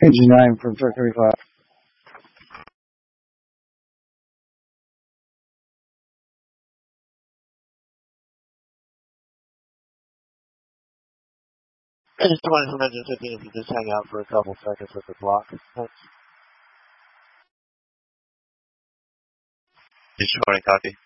Page 9 from truck 35. I just wanted to mention 15 if you just hang out for a couple seconds with the block. Thanks. Just morning, copy.